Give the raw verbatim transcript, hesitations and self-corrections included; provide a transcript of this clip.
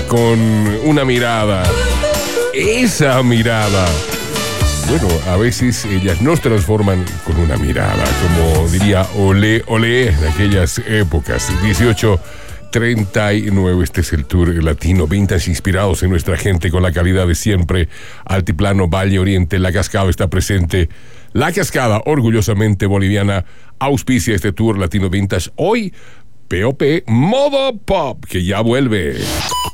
con una mirada. Esa mirada. Bueno, a veces ellas nos transforman con una mirada, como diría Olé Olé en aquellas épocas. dieciocho treinta y nueve, este es el Tour Latino Vintage, inspirados en nuestra gente con la calidad de siempre. Altiplano, Valle, Oriente, La Cascada está presente. La Cascada, orgullosamente boliviana, auspicia este Tour Latino Vintage. Hoy, P O P Modo Pop, que ya vuelve.